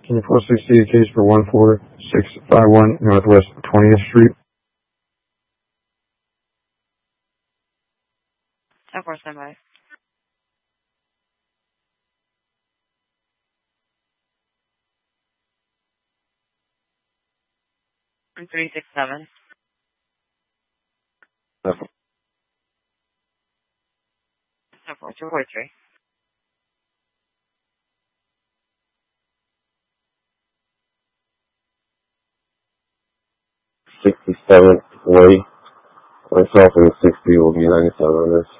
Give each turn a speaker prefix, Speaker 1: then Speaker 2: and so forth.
Speaker 1: Can you 460 a case for 14651 Northwest 20th Street?
Speaker 2: 10-4, standby. I'm 367. 10-4, 243.
Speaker 3: 6740. Myself and 60 will be 97 on this.